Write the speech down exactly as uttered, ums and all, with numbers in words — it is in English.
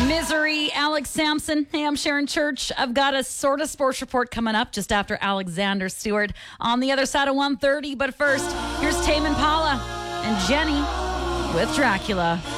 Misery, Alex Sampson. Hey, I'm Sharon Church. I've got a sort of sports report coming up just after Alexander Stewart on the other side of one thirty. But first, here's Tame Impala and Jenny with Dracula.